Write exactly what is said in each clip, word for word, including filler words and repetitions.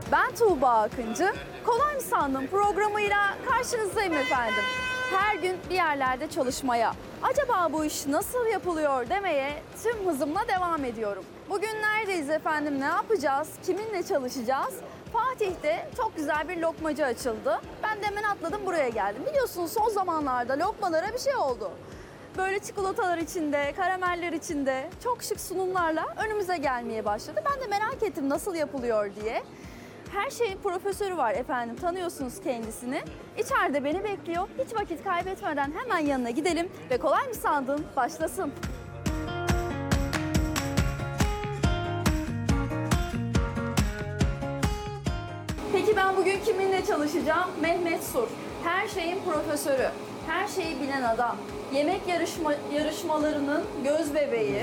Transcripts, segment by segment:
Ben Tuğba Akıncı. Kolay mı sandın programıyla karşınızdayım efendim. Her gün bir yerlerde çalışmaya, acaba bu iş nasıl yapılıyor demeye tüm hızımla devam ediyorum. Bugün neredeyiz efendim, ne yapacağız, kiminle çalışacağız? Fatih'te çok güzel bir lokmacı açıldı. Ben de hemen atladım buraya geldim. Biliyorsunuz son zamanlarda lokmalara bir şey oldu. Böyle çikolatalar içinde, karameller içinde çok şık sunumlarla önümüze gelmeye başladı. Ben de merak ettim nasıl yapılıyor diye. Her şeyin profesörü var efendim, tanıyorsunuz kendisini. İçeride beni bekliyor. Hiç vakit kaybetmeden hemen yanına gidelim ve kolay mı sandın başlasın. Peki ben bugün kiminle çalışacağım? Mehmet Sur. Her şeyin profesörü, her şeyi bilen adam. Yemek yarışma, yarışmalarının göz bebeği.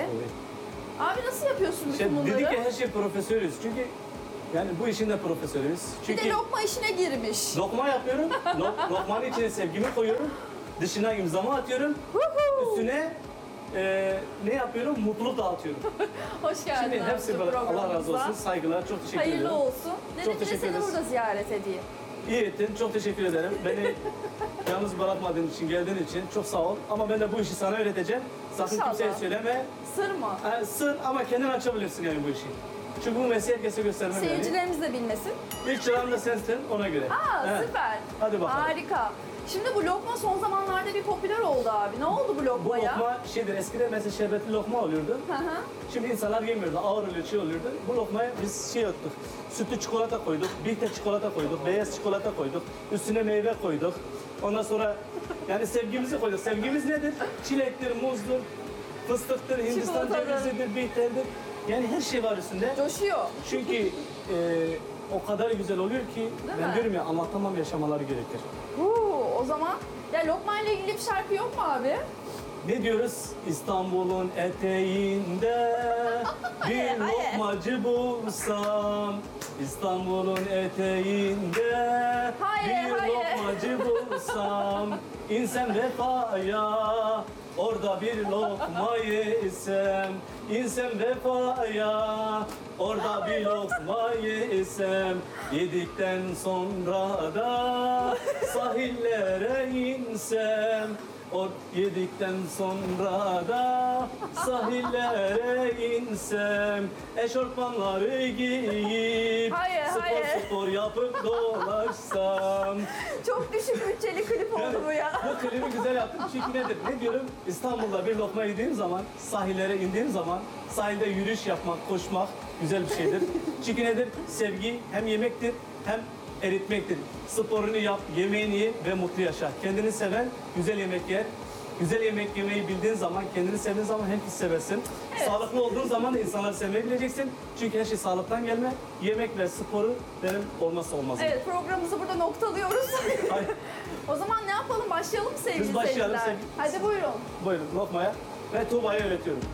Abi nasıl yapıyorsun bütün İşte bunları? dedik ki her şey profesörüz. Çünkü yani bu işin de profesörüyüz. Bir Çünkü de lokma işine girmiş. lokma yapıyorum. Lok, lokmanın içine sevgimi koyuyorum. Dışına imzamı atıyorum. Üstüne e, ne yapıyorum? Mutluluk dağıtıyorum. Hoş geldin Şimdi abi hepsi bu böyle, Allah razı programımıza. olsun. Saygılar. Çok teşekkür ederim. Hayırlı olsun. Dedim Çok bir de teşekkür seni ederiz. burada ziyaret edeyim. İyi ettin. Çok teşekkür ederim. Beni yalnız bırakmadığın için, geldiğin için çok sağ ol. Ama ben de bu işi sana öğreteceğim. Sakın İnşallah. kimseye söyleme. Sır mı? Yani sır ama kendin açabilirsin yani bu işi. Çünkü bu mesleği herkese göstermem yani. Seyircilerimiz de bilmesin. İlk çırağım da sensin ona göre. Aa He. süper. Hadi bakalım. Harika. Şimdi bu lokma son zamanlarda bir popüler oldu abi. Ne oldu bu Bu lokmaya? lokma şeydir, eskiden mesela şerbetli lokma oluyordu. Hı hı. Şimdi insanlar yemiyordu, ağır oluyor, şey oluyordu. Bu lokmaya biz şey yaptık, sütlü çikolata koyduk, bitter çikolata koyduk, beyaz çikolata koyduk, üstüne meyve koyduk. Ondan sonra yani sevgimizi koyduk. Sevgimiz nedir? Çilektir, muzdur, fıstıktır, Hindistan Çikolatadır. cevizidir, bitterdir. Yani her şey var üstünde. Coşuyor. Çünkü e, o kadar güzel oluyor ki ben mi? diyorum ya anlatamam, yaşamaları gerekir. Huu, o zaman ya lokma ile ilgili bir şarkı yok mu abi? Ne diyoruz? İstanbul'un eteğinde bir Hayır, hayır. lokmacı bulsam. İstanbul'un eteğinde Hayır, bir hayır. lokmacı bulsam. İnsem vefaya orada bir lokma yesem. İnsem vefaya orada bir lokma yesem. Yedikten sonra da sahillere insem. O yedikten sonra da sahillere insem, eşortmanları giyip Hayır, spor hayır. spor yapıp dolaşsam. Çok düşük bütçeli klip oldu bu ya. Bu klibi güzel yaptım çünkü nedir? Ne diyorum? İstanbul'da bir lokma yediğim zaman, sahillere indiğim zaman sahilde yürüyüş yapmak, koşmak güzel bir şeydir. Çünkü nedir? Sevgi hem yemektir hem eritmektir. Sporunu yap, yemeğini ye ve mutlu yaşa. Kendini seven güzel yemek yer. Güzel yemek yemeyi bildiğin zaman, kendini sevdiğin zaman herkesi seversin. Evet. Sağlıklı olduğun zaman da insanları sevmeyi bileceksin. Çünkü her şey sağlıktan gelme. Yemek ve sporu benim olmazsa olmazım. Evet, programımızı burada noktalıyoruz. Hayır. O zaman ne yapalım? Başlayalım mı sevgili Biz başlayalım seyirciler? sevgili- Hadi buyurun. Buyurun lokmaya ve Tuğba'ya öğretiyorum.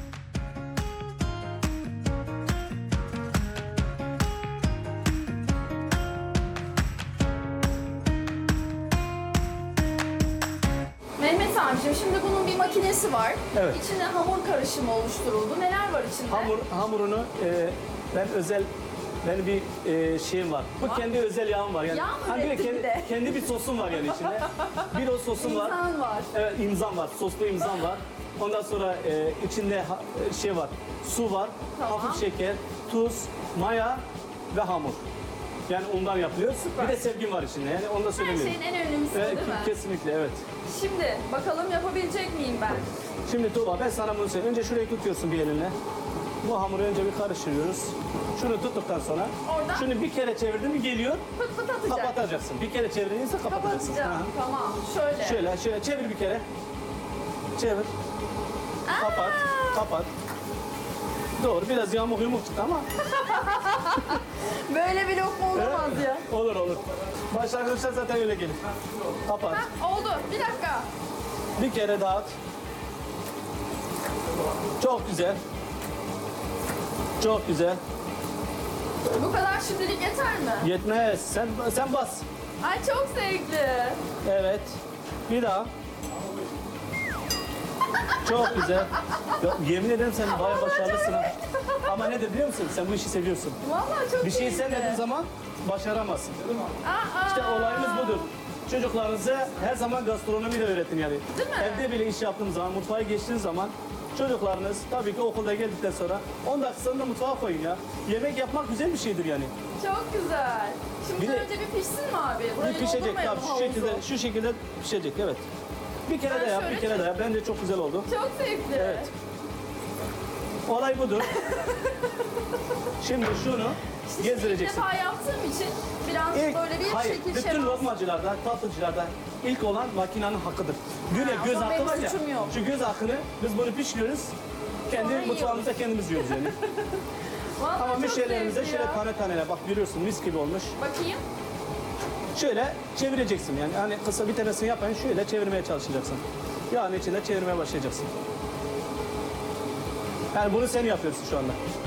Mehmet amcim, şimdi bunun bir makinesi var. Evet. İçine hamur karışımı oluşturuldu. Neler var içinde? Hamur hamurunu e, ben özel benim bir e, şeyim var. Bu kendi özel yağım var yani. Yağ mı Hani bir ürettin kendi, bir de? kendi bir sosum var yani içinde. Bir o sosum var. İnsan var. Evet, imzam var. Soslu imzam var. Ondan sonra e, içinde ha- e, şey var. Su var. Tamam. Hafif şeker, tuz, maya ve hamur. Yani ondan yapılıyor. Süper. Bir de sevgim var içinde. Yani onu da Her söylemiyorum. şeyin en önemlisi Evet, değil mi? kesinlikle evet. Şimdi bakalım yapabilecek miyim ben? Şimdi Tuğba ben sana bunu söyleyeyim. Önce şurayı tutuyorsun bir elinle. Bu hamuru önce bir karıştırıyoruz. Şunu tuttuktan sonra Oradan? şunu bir kere çevirdin mi geliyor. Pıt pıt atacak. Kapatacaksın. Bir kere çevirdiyse kapatacaksın. Kapatacağım. Hı. Tamam. Şöyle. Şöyle şöyle çevir bir kere. Çevir. Kapat. Kapat. Doğru biraz yamuk yumuk çıktı ama. Böyle bir lokma olamaz ya. Olur olur. Başlangıçta zaten öyle gelir. Kapat. Hah, oldu. Bir dakika. Bir kere dağıt. Çok güzel. Çok güzel. Bu kadar şimdilik yeter mi? Yetmez. Sen sen bas. Ay çok zevkli. Evet. Bir daha. Çok güzel. Ya, yemin ederim sen bayağı başarılısın ha. Ama nedir biliyor musun? Sen bu işi seviyorsun. Vallahi çok Bir şeyi iyiydi. sevmediğin zaman başaramazsın. Aa, İşte olayımız budur. Çocuklarınıza her zaman gastronomi de öğretin yani. Değil mi? Evde bile iş yaptığınız zaman, mutfağa geçtiğiniz zaman çocuklarınız tabii ki okulda geldikten sonra on dakikasını da mutfağa koyun ya. Yemek yapmak güzel bir şeydir yani. Çok güzel. Şimdi Bir de- önce bir pişsin mi abi? Burayı Bir pişecek doldurmayalım tabii şu havuzu. şekilde şu şekilde pişecek evet. Bir kere Ben de yap, şöyle bir kere de yap. Bence çok güzel oldu. Çok zevkli. Evet. Olay budur. Şimdi şunu İşte gezdireceksin. İlk defa yaptığım için biraz İlk, böyle bir hayır, şekil bütün şemas. lokmacılarda, tatlıcılarda ilk olan makinenin hakkıdır. Güne Ha, o göz zaman hakkı benim var ya. suçum yok. Şu göz hakkını biz bunu pişiriyoruz. Kendi Sonra mutfağımızda kendimiz yiyoruz yani. Vallahi Ama çok müşterilerimize zevkli şöyle ya. tane tane bak görüyorsun mis gibi olmuş. Bakayım. Şöyle çevireceksin yani. Hani kısa bir tanesini yapayım şöyle çevirmeye çalışacaksın. Yağın içinde çevirmeye başlayacaksın. Yani bunu sen yapıyorsun şu anda.